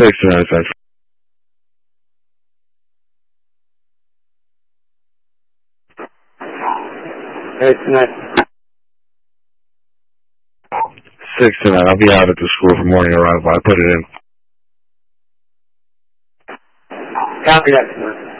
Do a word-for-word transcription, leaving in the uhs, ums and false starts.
Six to nine central. Eight to nine. Six to nine. I'll be out at the school for morning arrival. I put it in. Copy that, sir.